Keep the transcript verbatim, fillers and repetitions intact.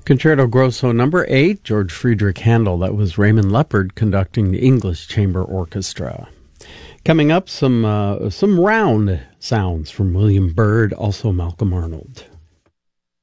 Concerto Grosso number eight, George Friedrich Handel. That was Raymond Leppard conducting the English Chamber Orchestra. Coming up, some uh, some round sounds from William Byrd, also Malcolm Arnold.